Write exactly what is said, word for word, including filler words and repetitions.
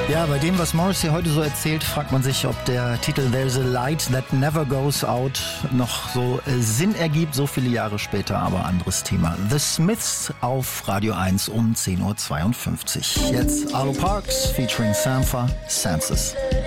Ja, bei dem, was Morrissey heute so erzählt, fragt man sich, ob der Titel There's a Light That Never Goes Out noch so äh, Sinn ergibt, so viele Jahre später, aber anderes Thema. The Smiths auf Radio eins um zehn Uhr zweiundfünfzig. Jetzt Arlo Parks featuring Sampha, Senses.